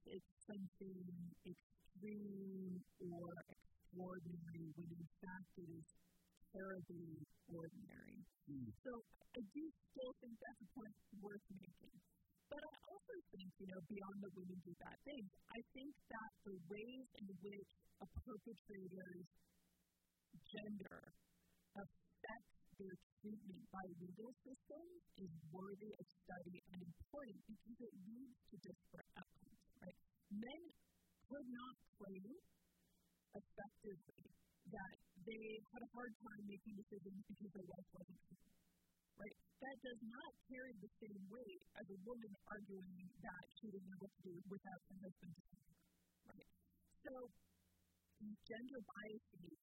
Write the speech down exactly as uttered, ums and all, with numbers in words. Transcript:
it's something extreme or extraordinary when in fact it is terribly ordinary. Mm. So I do still think that's a point worth making. But I also think, you know, beyond the women do bad things, I think that the ways in which a perpetrator's gender affects their treatment by legal systems is worthy of study and important because it leads to disparate outcomes, right? Men could not claim effectively that they had a hard time making decisions because their wife wasn't home, right? That does not carry the same weight as a woman arguing that she didn't know what to do without her husband, right? So gender biases